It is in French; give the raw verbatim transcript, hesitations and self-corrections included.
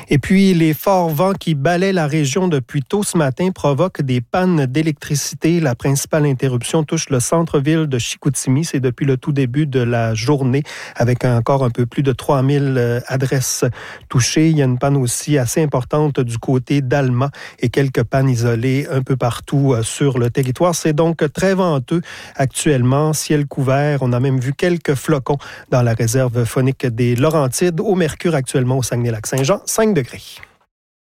Et puis, les forts vents qui balaient la région depuis tôt ce matin provoquent des pannes d'électricité. La principale interruption touche le centre-ville de Chicoutimi. C'est depuis le tout début de la journée, avec encore un peu plus de trois mille adresses touchées. Il y a une panne aussi assez importante du côté d'Alma et quelques pannes isolées un peu partout sur le territoire. C'est donc très venteux actuellement, ciel couvert. On a même vu quelques flocons dans la réserve faunique des Laurentides. Au mercure actuellement au Saguenay-Lac-Saint-Jean, cinq degrés.